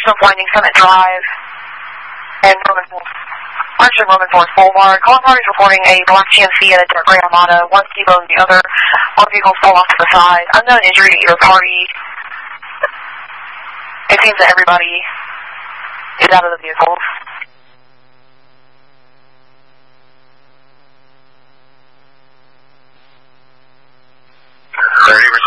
of Winding Summit Drive and Roman's Boulevard. Calling parties reporting a black GMC and a dark gray Armada, one Skibo and the other. One vehicle fell off to the side. Unknown injury to either party. It seems that everybody is out of the vehicles. 30